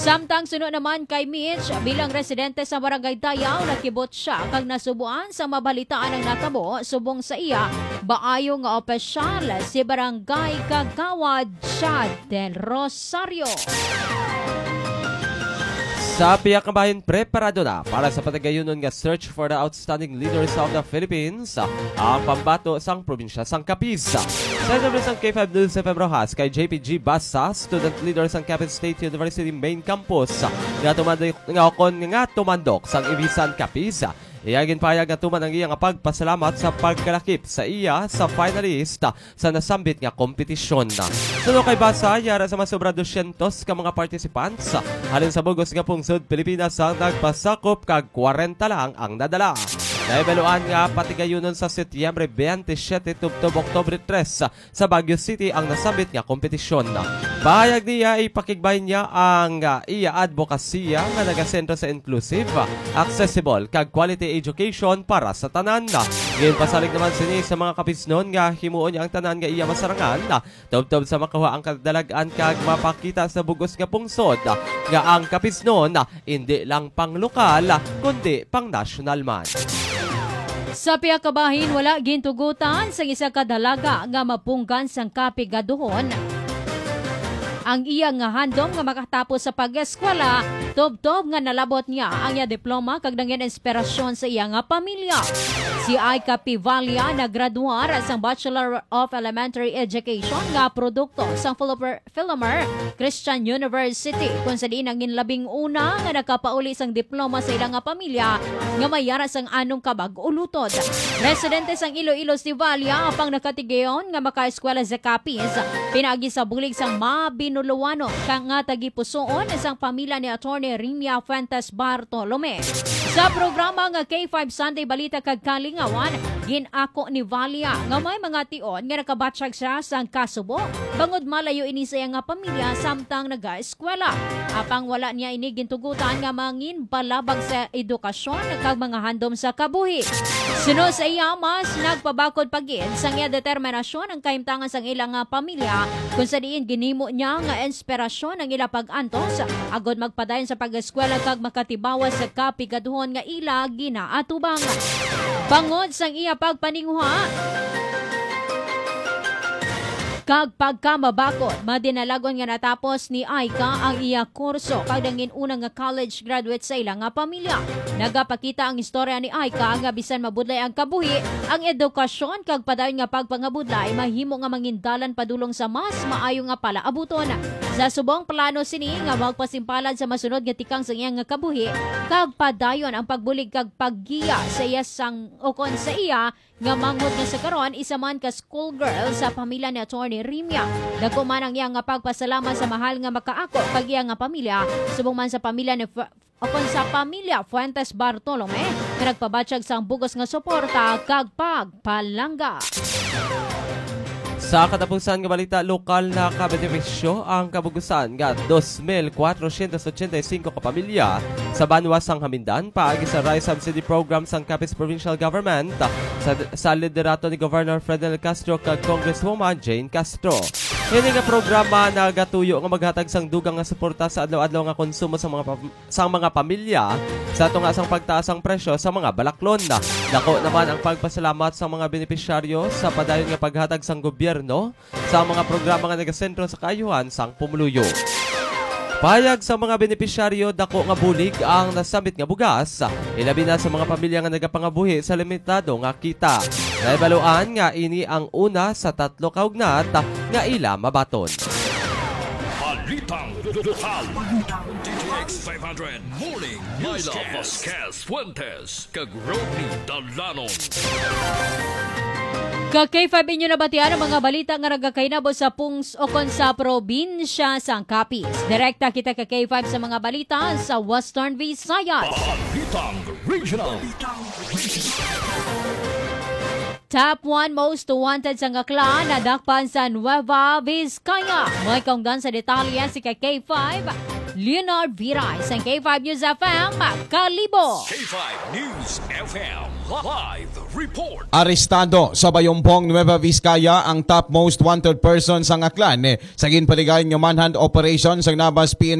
Samtang sunod naman kay Mitch, bilang residente sa Barangay Dayaw, nakibot siya kag nasubuan sa mabalitaan ng natabo subong sa iya baayo nga opisyal si Barangay Kagawad Chad del Rosario. Sa piyak ng bahin, preparado na para sa patagayunon nga search for the outstanding leaders of the Philippines ang pambato sang probinsya sang Capiz. Sa itabi sang K5 News FM Rojas kay JPG Basa, student leader sang Capiz State University main campus nga tumandok sang Ibisan Capiz. Iyagin payag nga tuman ang iyang pagpasalamat sa pagkalakip sa iya sa finalist sa nasambit nga kompetisyon. Sunod kay Basa, yara sa masobra 200 ka mga participants halin sa bugos nga pungsod Pilipinas ang nagpasakop kag 40 lang ang nadala. Naibaluan nga patigayunon sa Setyembre 27 tubtob Oktobre 3 sa Baguio City ang nasambit nga kompetisyon. Bahayag niya ipakigbayin niya ang iya advokasya nga nagasentro sa inclusive, accessible kag quality education para sa tanan. Ngayon pasalig naman sini sa mga kapisnon nga himuon niya ang tanan nga iya masarangan tubtob sa makawa ang kadalagan kag mapakita sa bugos nga pungsod nga ang kapisnon hindi lang pang lokal kundi pang national man. Sa piyakabahin, wala gintugutan sa isa ka dalaga nga mapunggan sang kapigaduhon. Ang iya nga handom nga makatapos sa pag-eskwela, tob-tob nga nalabot niya ang iya diploma kag nangyan inspirasyon sa iya nga pamilya. Si Aika Pivalia nagraduar sa Bachelor of Elementary Education nga produkto sa Philomer Christian University kung sa diin ang ginlabing una nga nakapauli sang diploma sa ilang nga pamilya nga mayara sang anong kabag ulutod. Residente sang Iloilo si Valia apang nakatigayon nga makaeskwela sa Capiz, pinaagi sa bulig sang Mabinuluano kang nga tagipusoon isang pamilya ni Attorney Rimia Fuentes Bartolome. Sa programa nga K5 Sunday Balita kag Kalingawan, ginako ni Valia nga may mga tion nga nakabatsyag siya sang kasubo bangod malayo ini sa nga pamilya samtang naga-eskwela. Apang wala niya ini gintugutan nga mangin balabag sa edukasyon kag mga handom sa kabuhi. Sunod sa iya mas nagpabakod pagin sang iya determinasyon ang kahimtangan sang ilang nga pamilya kung sa diin ginimo niya nga inspirasyon ang ila pag-antos agod magpadayon sa pag-eskwela kag makatibawas sa kapigaduhon nga ila ginaatubang. Bangod sang iya pagpaninguha kag pagkamabakod, madinalagon nga natapos ni Aika ang iya kurso kag dangin unang nga college graduate sa ilang nga pamilya. Nagapakita ang istorya ni Aika nga bisan mabudlay ang kabuhi, ang edukasyon kag padayon nga pagpangabudlay mahimo nga mangindalan padulong sa mas maayo nga palaabuton. Sa subong plano sini nga magpasimpalan sa masunod nga tikang sa iyang nga kabuhi kag padayon ang pagbulig kag paggiya sa iya sang ukon sa iya nga manghod nga sa karon isa man ka schoolgirl sa pamilya ni Attorney Rimia. Dako man ang iyang nga pagpasalamat sa mahal nga makaako kag iyang nga pamilya subong man sa pamilya ni sa pamilya Fuentes Bartolome nga nagpabatsyag sang bugos nga suporta kag pagpalangga. Sa katapusan nga balita, lokal na kabenepisyo ang kabugusan nga 2,485 kapamilya sa Banwas sang Hamindan paagi sa Rice Subsidy Program sang Capiz Provincial Government sa liderato ni Governor Fredel Castro kag Congresswoman Jane Castro. Hini nga programa nagatuyo nga maghatag sang dugang nga suporta sa adlaw-adlaw nga konsumo sa mga pamilya sa tunga sang pagtaas ang presyo sa mga balaklon. Dako naman ang pagpasalamat sa mga benepisyaryo sa padayon nga paghatag sang gobyerno sa mga programa nga nagasentro sa kaayuhan sang pumuluyo. Payag sa mga benepisyaryo, dako nga bulig ang nasambit nga bugas, ilabi na sa mga pamilya nga nagapangabuhi sa limitado nga kita. Naibaluan nga ini ang una sa 3 kaugnat nga ila mabaton. Balitang lokal. DTX 500 Morning Myla Vasquez Fuentes kag Rodney Dalanon. Kay K5 inyo nabatian ang mga balita nga nagakainabo sa Pungs o kon sa probinsya sang Capiz. Direkta kita kay K5 sa mga balita sa Western Visayas. Balitang Regional. Top 1 most wanted sa ngakla na dakpan sa Nueva Vizcaya. May kaungdan sa detalye si K5 Leonard Viray sa K5 News FM Kalibo. K5 News FM Live Report. Arestado sa Bayumpong, Nueva Vizcaya ang top most wanted person sa ngaklan sa ginpaligayon nga manhunt operation sa Nabas PNP